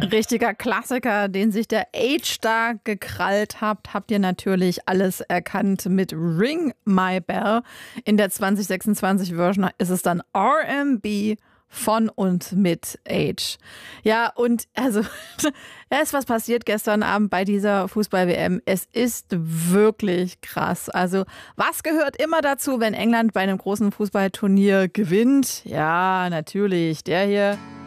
Richtiger Klassiker, den sich der Age da gekrallt hat, habt ihr natürlich alles erkannt mit Ring My Bell. In der 2026-Version ist es dann R&B von und mit Age. Ja, und also, da ist was passiert gestern Abend bei dieser Fußball-WM. Es ist wirklich krass. Also, was gehört immer dazu, wenn England bei einem großen Fußballturnier gewinnt? Ja, natürlich, der hier.